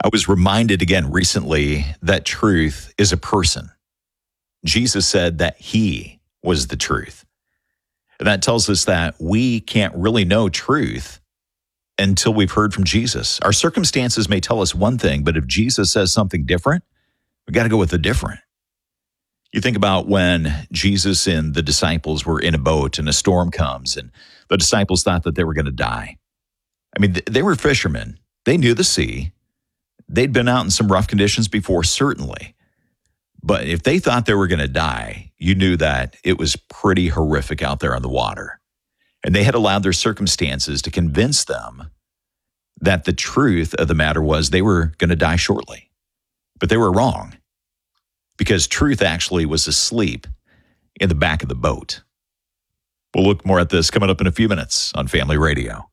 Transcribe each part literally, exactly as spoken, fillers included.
I was reminded again recently that truth is a person. Jesus said that he was the truth. And that tells us that we can't really know truth until we've heard from Jesus. Our circumstances may tell us one thing, but if Jesus says something different, we got to go with the different. You think about when Jesus and the disciples were in a boat and a storm comes and the disciples thought that they were going to die. I mean, they were fishermen. They knew the sea. They'd been out in some rough conditions before, certainly. But if they thought they were going to die, you knew that it was pretty horrific out there on the water. And they had allowed their circumstances to convince them that the truth of the matter was they were going to die shortly. But they were wrong, because truth actually was asleep in the back of the boat. We'll look more at this coming up in a few minutes on Family Radio.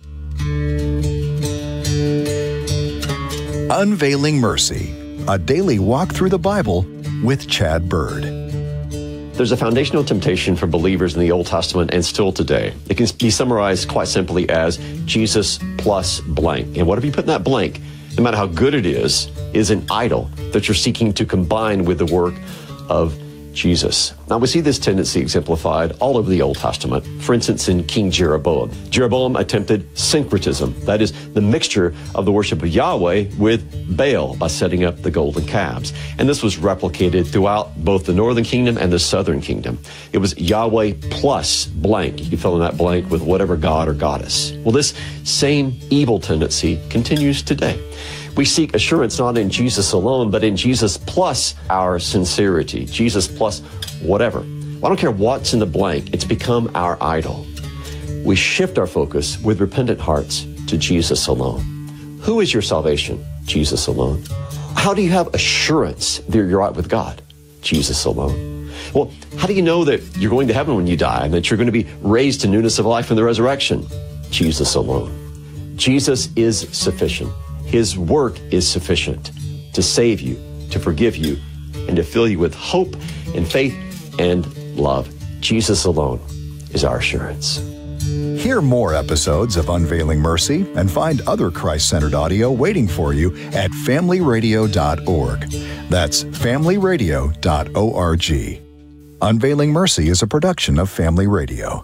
Unveiling Mercy, a daily walk through the Bible with Chad Bird. There's a foundational temptation for believers in the Old Testament and still today. It can be summarized quite simply as Jesus plus blank. And whatever you put in that blank, no matter how good it is, is an idol that you're seeking to combine with the work of Jesus. Now, we see this tendency exemplified all over the Old Testament. For instance, in King Jeroboam. Jeroboam attempted syncretism, that is, the mixture of the worship of Yahweh with Baal by setting up the golden calves. And this was replicated throughout both the northern kingdom and the southern kingdom. It was Yahweh plus blank. You can fill in that blank with whatever god or goddess. Well, this same evil tendency continues today. We seek assurance not in Jesus alone, but in Jesus plus our sincerity, Jesus plus whatever. I don't care what's in the blank, it's become our idol. We shift our focus with repentant hearts to Jesus alone. Who is your salvation? Jesus alone. How do you have assurance that you're right with God? Jesus alone. Well, how do you know that you're going to heaven when you die and that you're going to be raised to newness of life in the resurrection? Jesus alone. Jesus is sufficient. His work is sufficient to save you, to forgive you, and to fill you with hope and faith and love. Jesus alone is our assurance. Hear more episodes of Unveiling Mercy and find other Christ-centered audio waiting for you at family radio dot org. That's family radio dot org. Unveiling Mercy is a production of Family Radio.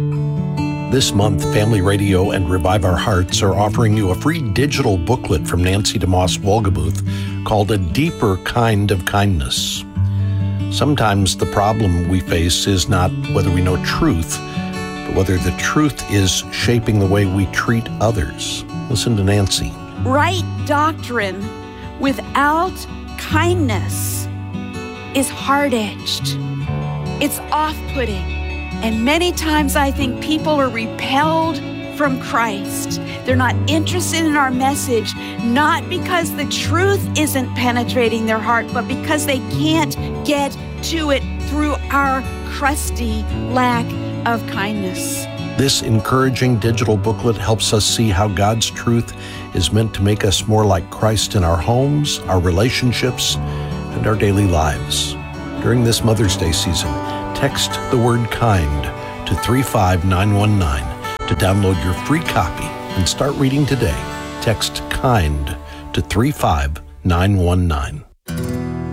This month, Family Radio and Revive Our Hearts are offering you a free digital booklet from Nancy DeMoss Wolgemuth called A Deeper Kind of Kindness. Sometimes the problem we face is not whether we know truth, but whether the truth is shaping the way we treat others. Listen to Nancy. Right doctrine without kindness is hard-edged. It's off-putting. And many times I think people are repelled from Christ. They're not interested in our message, not because the truth isn't penetrating their heart, but because they can't get to it through our crusty lack of kindness. This encouraging digital booklet helps us see how God's truth is meant to make us more like Christ in our homes, our relationships, and our daily lives. During this Mother's Day season, text the word kind to three five nine one nine to download your free copy and start reading today. Text kind to three five nine one nine.